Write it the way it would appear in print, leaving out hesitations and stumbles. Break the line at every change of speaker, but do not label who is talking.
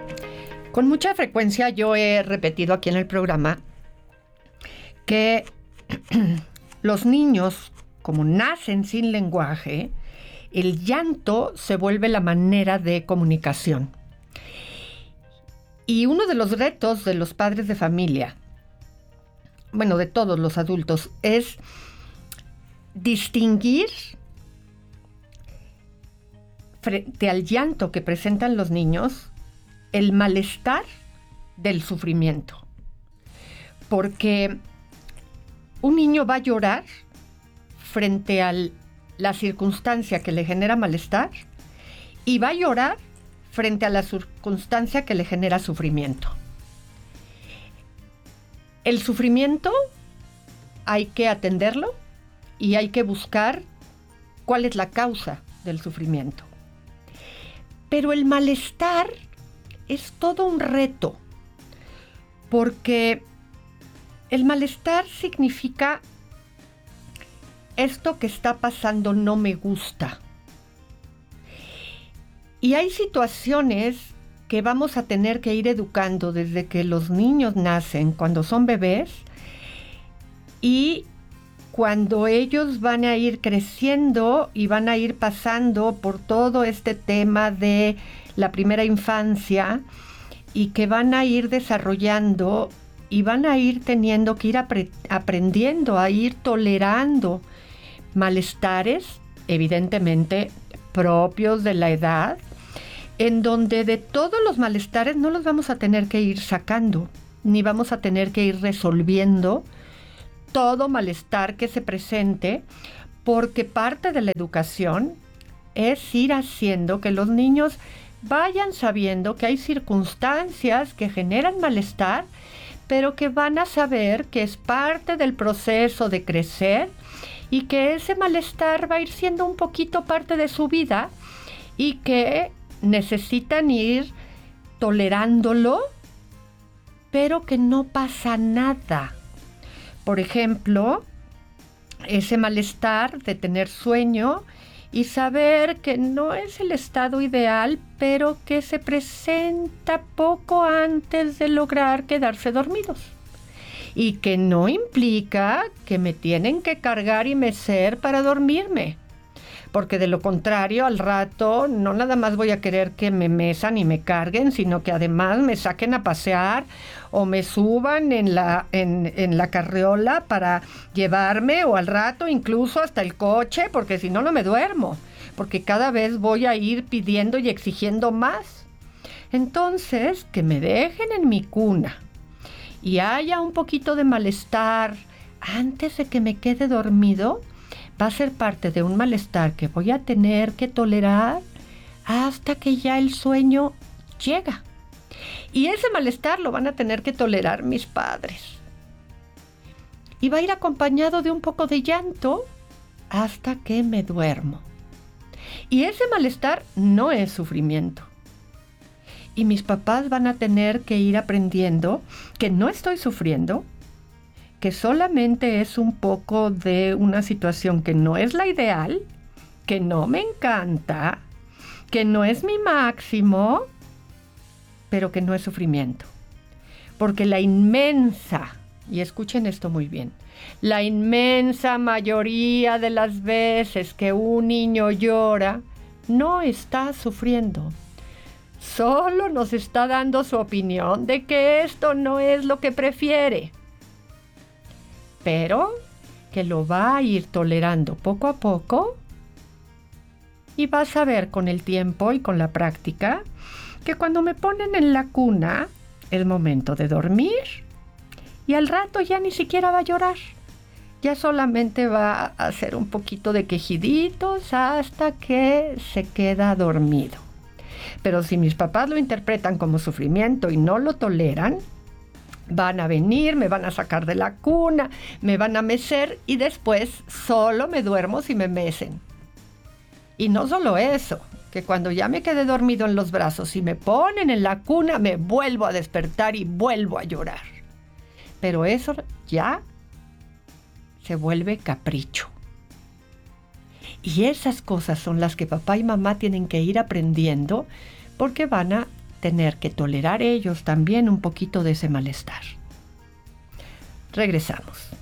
Con mucha frecuencia yo he repetido aquí en el programa que los niños, como nacen sin lenguaje, el llanto se vuelve la manera de comunicación. Y uno de los retos de los padres de familia, bueno, de todos los adultos, es distinguir frente al llanto que presentan los niños el malestar del sufrimiento. Porque un niño va a llorar frente a la circunstancia que le genera malestar y va a llorar frente a la circunstancia que le genera sufrimiento. El sufrimiento hay que atenderlo y hay que buscar cuál es la causa del sufrimiento. Pero el malestar es todo un reto, porque el malestar significa esto que está pasando no me gusta. Y hay situaciones que vamos a tener que ir educando desde que los niños nacen, cuando son bebés, y cuando ellos van a ir creciendo y van a ir pasando por todo este tema de la primera infancia y que van a ir desarrollando y van a ir teniendo que ir aprendiendo a ir tolerando malestares, evidentemente propios de la edad, en donde de todos los malestares no los vamos a tener que ir sacando, ni vamos a tener que ir resolviendo todo malestar que se presente, porque parte de la educación es ir haciendo que los niños vayan sabiendo que hay circunstancias que generan malestar, pero que van a saber que es parte del proceso de crecer y que ese malestar va a ir siendo un poquito parte de su vida y que necesitan ir tolerándolo, pero que no pasa nada. Por ejemplo, ese malestar de tener sueño y saber que no es el estado ideal, pero que se presenta poco antes de lograr quedarse dormidos. Y que no implica que me tienen que cargar y mecer para dormirme. Porque de lo contrario, al rato, no nada más voy a querer que me mesan y me carguen, sino que además me saquen a pasear o me suban en la carriola para llevarme, o al rato incluso hasta el coche, porque si no, no me duermo. Porque cada vez voy a ir pidiendo y exigiendo más. Entonces, que me dejen en mi cuna y haya un poquito de malestar antes de que me quede dormido, va a ser parte de un malestar que voy a tener que tolerar hasta que ya el sueño llega. Y ese malestar lo van a tener que tolerar mis padres. Y va a ir acompañado de un poco de llanto hasta que me duermo. Y ese malestar no es sufrimiento. Y mis papás van a tener que ir aprendiendo que no estoy sufriendo, que solamente es un poco de una situación que no es la ideal, que no me encanta, que no es mi máximo, pero que no es sufrimiento. Porque la inmensa, y escuchen esto muy bien, la inmensa mayoría de las veces que un niño llora, no está sufriendo. Solo nos está dando su opinión de que esto no es lo que prefiere, pero que lo va a ir tolerando poco a poco, y vas a ver con el tiempo y con la práctica que cuando me ponen en la cuna es momento de dormir y al rato ya ni siquiera va a llorar. Ya solamente va a hacer un poquito de quejiditos hasta que se queda dormido. Pero si mis papás lo interpretan como sufrimiento y no lo toleran, van a venir, me van a sacar de la cuna, me van a mecer y después solo me duermo si me mecen. Y no solo eso, que cuando ya me quedé dormido en los brazos y me ponen en la cuna, me vuelvo a despertar y vuelvo a llorar. Pero eso ya se vuelve capricho. Y esas cosas son las que papá y mamá tienen que ir aprendiendo, porque van a tener que tolerar ellos también un poquito de ese malestar. Regresamos.